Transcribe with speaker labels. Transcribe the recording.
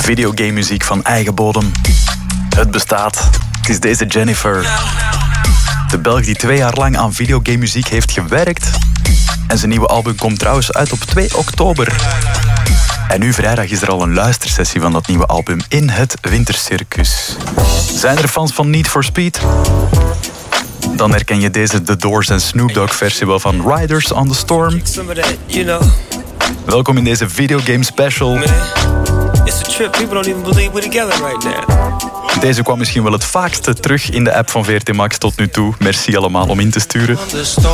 Speaker 1: Videogamemuziek van eigen bodem. Het bestaat. Het is deze Jennifer. De Belg die 2 jaar lang aan videogamemuziek heeft gewerkt. En zijn nieuwe album komt trouwens uit op 2 oktober. En nu vrijdag is er al een luistersessie van dat nieuwe album in het Wintercircus. Zijn er fans van Need for Speed? Dan herken je deze The Doors en Snoop Dogg versie wel van Riders on the Storm. Welkom in deze videogame special. Deze kwam misschien wel het vaakste terug in de app van VRT Max tot nu toe. Merci allemaal om in te sturen.